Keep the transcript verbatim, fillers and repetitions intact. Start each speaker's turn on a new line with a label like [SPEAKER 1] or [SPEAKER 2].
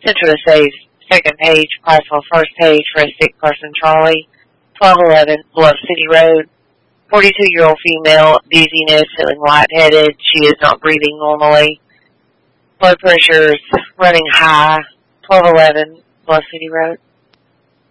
[SPEAKER 1] Central to Save's second page, Clarksville first page for a sick person, Charlie. twelve eleven, Bluff City Road. forty-two-year-old female, dizziness, feeling lightheaded. She is not breathing normally. Blood pressure is running high. twelve eleven, Bluff City Road.